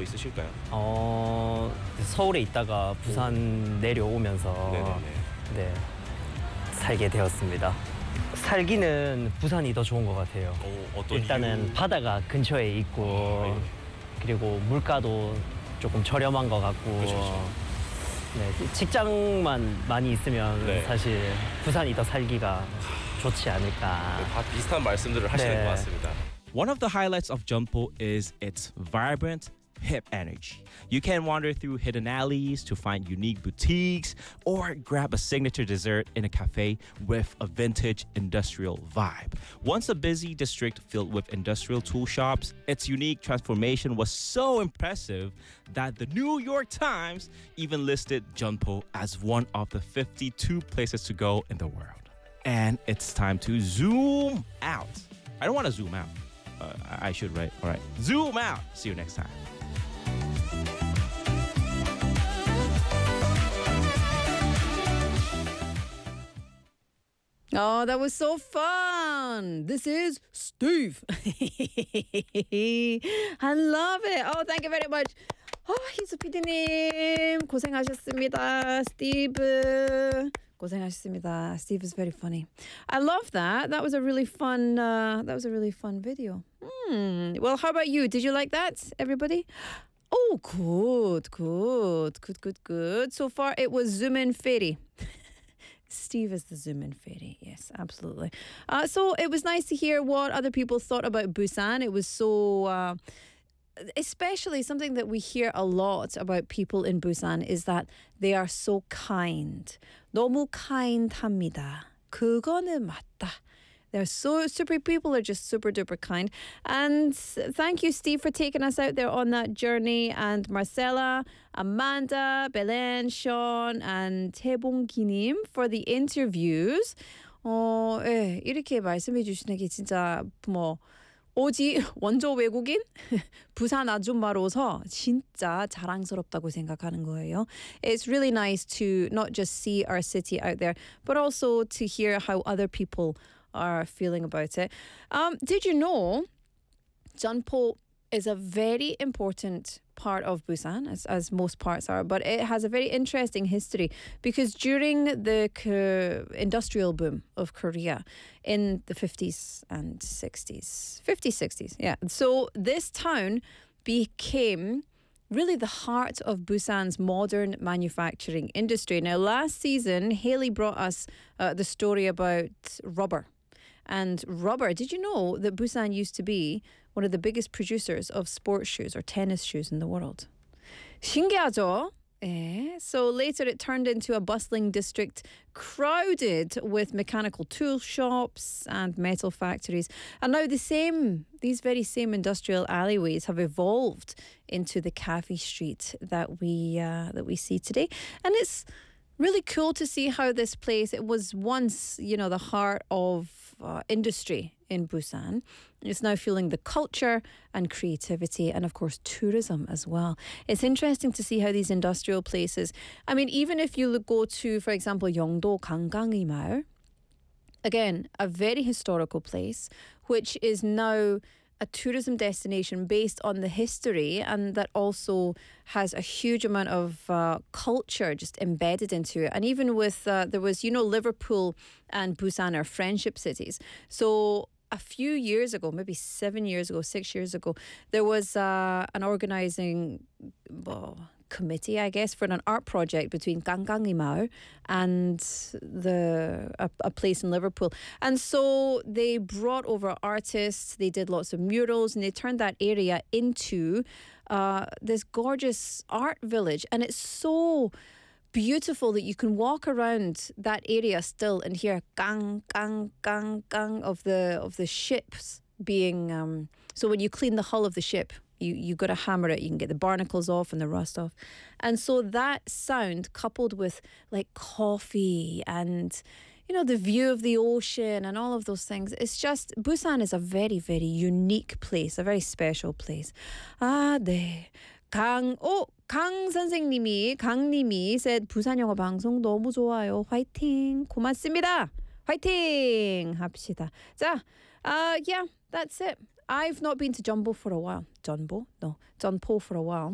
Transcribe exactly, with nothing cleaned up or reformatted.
있으실까요? 어, 서울에 있다가 부산 내려오면서 네네네. 네, 살게 되었습니다. 살기는 부산이 더 좋은 것 같아요. 어, 어떤 일단은 이유? 바다가 근처에 있고 아, 예. 그리고 물가도 조금 저렴한 것 같고 그렇죠, 그렇죠. 네, 직장만 많이 있으면 네. 사실 부산이 더 살기가 좋지 않을까. 네, 다 비슷한 말씀들을 하시는 네. 것 같습니다. One of the highlights of Jeonpo is its vibrant hip energy. You can wander through hidden alleys to find unique boutiques or grab a signature dessert in a cafe with a vintage industrial vibe. Once a busy district filled with industrial tool shops, its unique transformation was so impressive that the New York Times even listed Jeonpo as one of the fifty-two places to go in the world. And it's time to zoom out. I don't want to zoom out. Uh, I should, right? All right. Zoom out. See you next time. Oh, that was so fun. This is Steve. I love it. Oh, thank you very much. Oh, 희수 피디님 고생하셨습니다. Steve 고생하셨습니다. Steve is very funny. I love that. That was a really fun. Uh, that was a really fun video. Hmm. Well, how about you? Did you like that, everybody? Oh, good, good, good, good, good. So far, it was Zoom In Fairy. Steve is the Zoom In fairy. Yes, absolutely. Uh, so it was nice to hear what other people thought about Busan. It was so, uh, especially something that we hear a lot about people in Busan is that they are so kind. 너무 kind합니다. 그거는 맞다. They're so super, people are just super duper kind. And thank you, Steve, for taking us out there on that journey. And Marcella, Amanda, Belen, Sean, and 태봉기님 for the interviews. 어, 예, 이렇게 말씀해 주시는 게 진짜 뭐 오지 원조 외국인 부산 아줌마로서 진짜 자랑스럽다고 생각하는 거예요. It's really nice to not just see our city out there, but also to hear how other people are feeling about it. Um, did you know Jeonpo is a very important part of Busan, as, as most parts are, but it has a very interesting history because during the K- industrial boom of Korea in the fifties and sixties, fifties, sixties, yeah. So this town became really the heart of Busan's modern manufacturing industry. Now, last season, Haley brought us uh, the story about rubber. And rubber, did you know that Busan used to be one of the biggest producers of sports shoes or tennis shoes in the world? 신기하죠? Eh? So later it turned into a bustling district crowded with mechanical tool shops and metal factories. And now the same, these very same industrial alleyways have evolved into the cafe street that we uh, that we see today. And it's really cool to see how this place, it was once, you know, the heart of uh, industry in Busan. It's now fueling the culture and creativity and, of course, tourism as well. It's interesting to see how these industrial places, I mean, even if you look- go to, for example, Yeongdo Gangangi Mall, again, a very historical place, which is now a tourism destination based on the history and that also has a huge amount of uh, culture just embedded into it. And even with, uh, there was, you know, Liverpool and Busan are friendship cities. So a few years ago, maybe seven years ago, six years ago, there was uh, an organizing well, committee, I guess, for an art project between Gangangi Mall and the a, a place in Liverpool. And so they brought over artists, they did lots of murals, and they turned that area into uh, this gorgeous art village. And it's so beautiful that you can walk around that area still and hear gang, gang, gang, gang of the of the ships being. Um, so when you clean the hull of the ship, you you got to hammer it. You can get the barnacles off and the rust off, and so that sound coupled with like coffee and, you know, the view of the ocean and all of those things. It's just, Busan is a very, very unique place, a very special place. 아, 네. 강, 오, 강 선생님이, 강님이 said 부산 영어 방송 너무 좋아요. 화이팅. 고맙습니다. 화이팅 합시다. 자, uh, yeah, that's it. I've not been to Jumbo for a while. Jumbo? No, Jeonpo for a while.